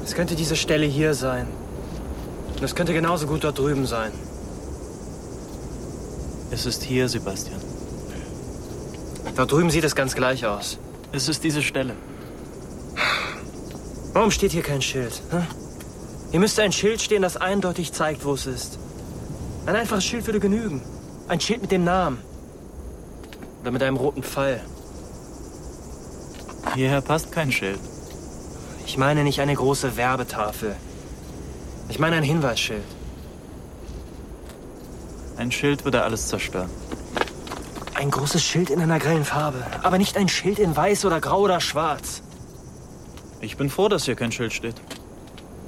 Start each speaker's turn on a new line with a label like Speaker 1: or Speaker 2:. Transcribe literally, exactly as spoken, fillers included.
Speaker 1: Es könnte diese Stelle hier sein. Und es könnte genauso gut dort drüben sein.
Speaker 2: Es ist hier, Sebastian.
Speaker 1: Dort drüben sieht es ganz gleich aus.
Speaker 2: Es ist diese Stelle.
Speaker 1: Warum steht hier kein Schild? Hm? Hier müsste ein Schild stehen, das eindeutig zeigt, wo es ist. Ein einfaches Schild würde genügen. Ein Schild mit dem Namen. Oder mit einem roten Pfeil.
Speaker 2: Hierher passt kein Schild.
Speaker 1: Ich meine nicht eine große Werbetafel. Ich meine ein Hinweisschild.
Speaker 2: Ein Schild würde alles zerstören.
Speaker 1: Ein großes Schild in einer grellen Farbe. Aber nicht ein Schild in weiß oder grau oder schwarz.
Speaker 2: Ich bin froh, dass hier kein Schild steht.